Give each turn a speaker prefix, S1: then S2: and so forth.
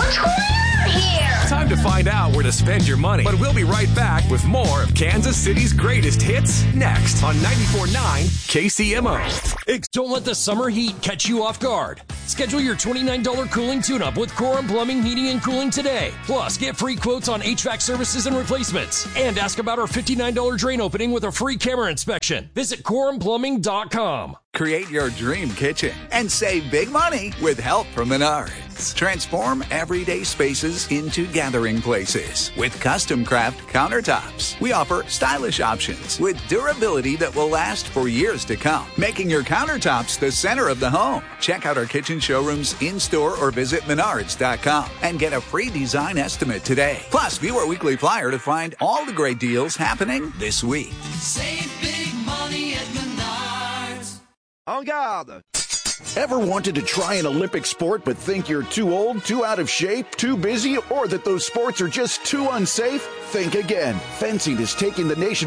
S1: What's going on here?
S2: Time to find out where to spend your money. But we'll be right back with more of Kansas City's greatest hits next on 94.9 KCMO.
S3: Don't let the summer heat catch you off guard. Schedule your $29 cooling tune-up with Corum Plumbing, Heating, and Cooling today. Plus, get free quotes on HVAC services and replacements. And ask about our $59 drain opening with a free camera inspection. Visit corumplumbing.com.
S4: Create your dream kitchen and save big money with help from Menards. Transform everyday spaces into gathering places with custom craft countertops. We offer stylish options with durability that will last for years to come, making your countertops the center of the home. Check out our kitchen showrooms in-store or visit Menards.com and get a free design estimate today. Plus, view our weekly flyer to find all the great deals happening this week.
S5: Save big money at Menards.
S6: En garde!
S7: Ever wanted to try an Olympic sport but think you're too old, too out of shape, too busy, or that those sports are just too unsafe? Think again. Fencing is taking the nation